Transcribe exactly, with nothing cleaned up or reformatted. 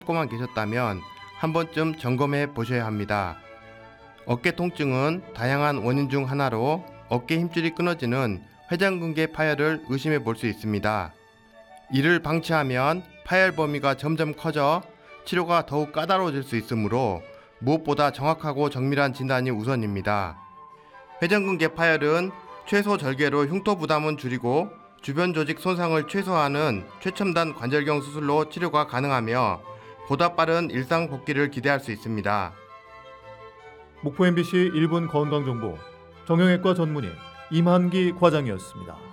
만 계셨다면 한 번쯤 점검해 보셔야 합니다. 어깨 통증은 다양한 원인 중 하나로 어깨 힘줄이 끊어지는 회전근개 파열을 의심해 볼 수 있습니다. 이를 방치하면 파열 범위가 점점 커져 치료가 더욱 까다로워질 수 있으므로 무엇보다 정확하고 정밀한 진단이 우선입니다. 회전근개 파열은 최소 절개로 흉터 부담은 줄이고 주변 조직 손상을 최소화하는 최첨단 관절경 수술로 치료가 가능하며 보다 빠른 일상 복귀를 기대할 수 있습니다. 목포 엠비씨 일 분 건강정보 정형외과 전문의 임한기 과장이었습니다.